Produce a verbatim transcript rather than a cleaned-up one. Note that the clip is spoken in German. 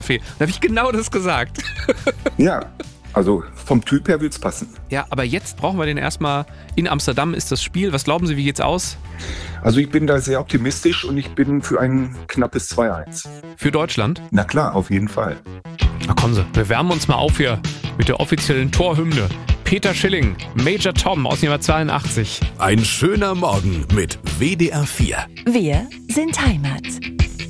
Da habe ich genau das gesagt. Ja, also vom Typ her wird's passen. Ja, aber jetzt brauchen wir den erstmal. In Amsterdam ist das Spiel. Was glauben Sie, wie geht's aus? Also ich bin da sehr optimistisch und ich bin für ein knappes zwei eins. Für Deutschland? Na klar, auf jeden Fall. Na kommen Sie, wir wärmen uns mal auf hier mit der offiziellen Torhymne. Peter Schilling, Major Tom aus dem Jahr zweiundachtzig. Ein schöner Morgen mit W D R vier. Wir sind Heimat.